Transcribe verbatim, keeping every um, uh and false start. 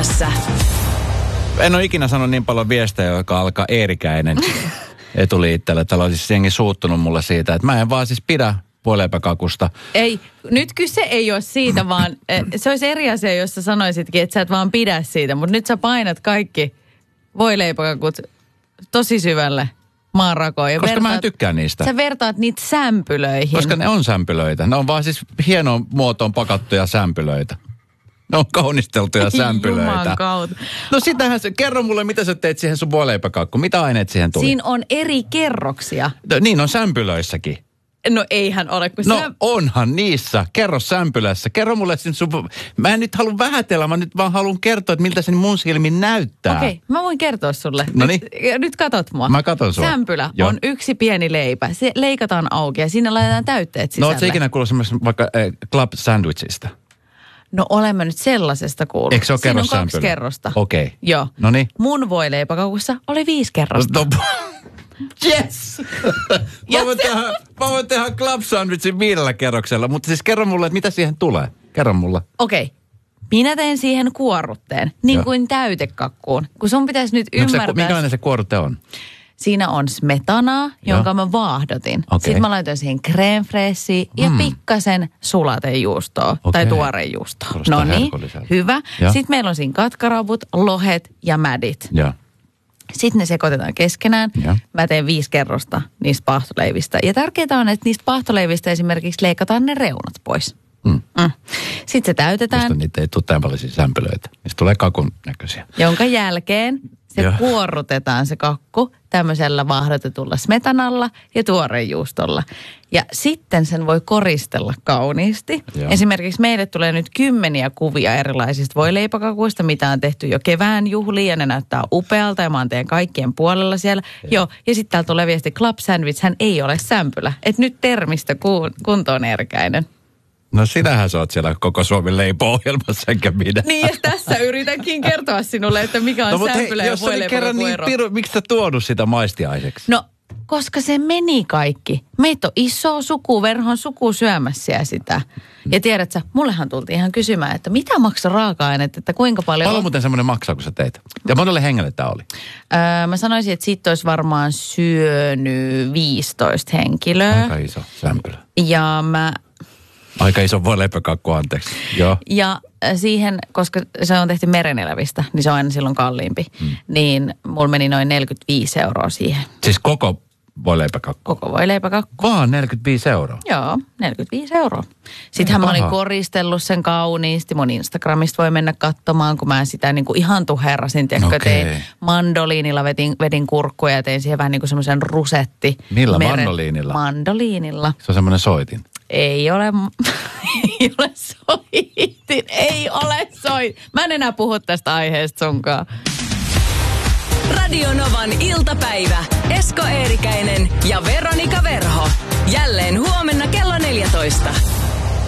Yömyössä. En ole ikinä sanonut niin paljon viestejä, joka alkaa Eerikäinen etuliitteellä. Täällä on siis jengi suuttunut mulle siitä, että mä en vaan siis pidä voileipäkakusta. Ei, nyt kyse ei ole siitä, vaan se olisi eri asia, jos sä sanoisitkin, että sä et vaan pidä siitä. Mutta nyt sä painat kaikki voileipäkakut tosi syvälle maanrakoon. Ja Koska vertaat, mä en tykkää niistä. Sä vertaat niitä sämpylöihin. Koska ne on sämpylöitä. Ne on vaan siis hienoon muotoon pakattuja sämpylöitä. Ne on kaunisteltuja sämpylöitä. Juman kautta. No sitähän se, kerro mulle, mitä sä teet siihen sun voileipäkakkuun. Mitä aineet siihen tuli? Siinä on eri kerroksia. No, niin on sämpylöissäkin. No eihän ole, kun No sä... onhan niissä. Kerro sämpylässä. Kerro mulle sen sun... Mä en nyt halua vähätellä, mä nyt vaan haluan kertoa, että miltä se mun silmin näyttää. Okei, okay, mä voin kertoa sulle. Noniin. Nyt, nyt katot mua. Mä katon sua. Sämpylä Joo. on yksi pieni leipä. Se leikataan auki ja siinä laitetaan täytteet sisälle. No oot sä ikinä kuullut semmoista vaikka äh, club sandwichista? No olemme nyt sellaisesta kuullut. Eikö se ole Siinä on kerros kaksi sämpylä? kerrosta. Okei. Okay. Joo. Noniin. Mun voileipäkakussa oli viisi kerrosta. No, yes! mä, voin tehdä, mä voin tehdä club sandwichin viidellä kerroksella, mutta siis kerro mulle, että mitä siihen tulee. Kerro mulle. Okei. Okay. Minä teen siihen kuorrutteen, niin Joo. kuin täytekakkuun. Kun sun pitäisi nyt No, ymmärtää... se, minkälainen se kuorute on? Siinä on smetanaa, Joo. jonka mä vaahdotin. Okei. Sitten mä laitoin siihen crème fraîchea ja Mm. pikkasen sulatejuustoa Okei. tai tuorejuustoa. Kuulostaa No niin, herkulliselta. hyvä. Joo. Sitten meillä on siinä katkarabut, lohet ja mädit. Joo. Sitten ne sekoitetaan keskenään. Joo. Mä teen viisi kerrosta niistä pahtoleivistä. Ja tärkeää on, että niistä pahtoleivistä esimerkiksi leikataan ne reunat pois. Mm. Mm. Sitten se täytetään, Mistä niitä ei tule tämän paljon sämpylöitä. Niistä tulee kakun näköisiä. jonka jälkeen se Joo. kuorrutetaan se kakku tämmöisellä vaahdotetulla smetanalla ja tuorejuustolla. Ja sitten sen voi koristella kauniisti. Joo. Esimerkiksi meille tulee nyt kymmeniä kuvia erilaisista voileipäkakuista, mitä on tehty jo kevään juhliin ja ne näyttää upealta ja mä oon teidän kaikkien puolella siellä. Joo. Joo. Ja sitten täältä tulee viesti, club sandwich, hän ei ole sämpylä. Että nyt termistä kuntoon Erkäinen. No sinähän sä oot siellä koko Suomen leipo-ohjelmassa, enkä minä. Niin, ja tässä yritänkin kertoa sinulle, että mikä on No mutta hei, sämpylä ja jos oli kerran niin voileipäkakuero. piru, miksi sä tuonut sitä maistiaiseksi? No, koska se meni kaikki. Meitä on iso suku, verhon suku syömässä sitä. Ja tiedätkö, mullehan tultiin ihan kysymään, että mitä maksaa raaka-aineet, että kuinka paljon... Paljon muuten semmoinen maksaa, kun sä teit. Ja monelle hengelle tää oli. Öö, mä sanoisin, että siitä olisi varmaan syönyt viisitoista henkilöä. Aika iso sämpylä. Ja mä... Aika iso voileipäkakku, anteeksi. Joo. Ja siihen, koska se on tehty merenelävistä, niin se on aina silloin kalliimpi. Hmm. Niin mulla meni noin neljäkymmentäviisi euroa siihen. Siis koko voileipäkakku? Koko voileipäkakku. Vaan neljäkymmentäviisi euroa? Joo, neljäkymmentäviisi euroa. Sittenhän mä olin koristellut sen kauniisti. Mun Instagramista voi mennä katsomaan, kun mä sitä niin kuin ihan tuherasin. Tiedätkö, Okei. tein mandoliinilla, vedin, vedin kurkkuja ja tein siihen vähän niin kuin semmoisen rusetti. Millä? meren- Mandoliinilla? Mandoliinilla. Se on semmoinen soitin. Ei ole, ei ole soitin, ei ole soitin. Mä en enää puhu tästä aiheesta sunkaan. Radio Novan iltapäivä. Esko Eerikäinen ja Veronika Verho. Jälleen huomenna kello neljätoista.